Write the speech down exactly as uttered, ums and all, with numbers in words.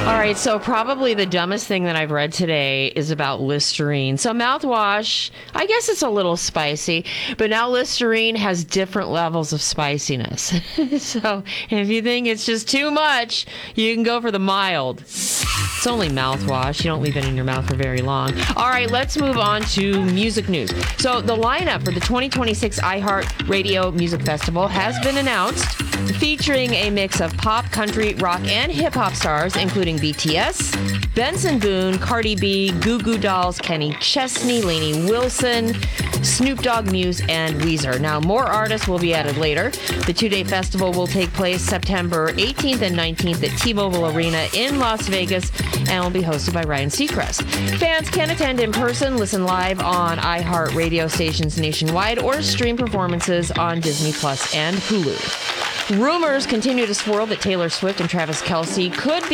All right, so probably the dumbest thing that I've read today is about Listerine. So mouthwash, I guess it's a little spicy, but now Listerine has different levels of spiciness. So if you think it's just too much, you can go for the mild. It's only mouthwash. You don't leave it in your mouth for very long. All right, let's move on to music news. So the lineup for the twenty twenty-six iHeartRadio Music Festival has been announced, featuring a mix of pop, country, rock, and hip-hop stars, including B T S, Benson Boone, Cardi B, Goo Goo Dolls, Kenny Chesney, Lainey Wilson, Snoop Dogg, Muse, and Weezer. Now, more artists will be added later. The two-day festival will take place September eighteenth and nineteenth at T-Mobile Arena in Las Vegas and will be hosted by Ryan Seacrest. Fans can attend in person, listen live on iHeart radio stations nationwide, or stream performances on Disney Plus and Hulu. Rumors continue to swirl that Taylor Swift and Travis Kelce could be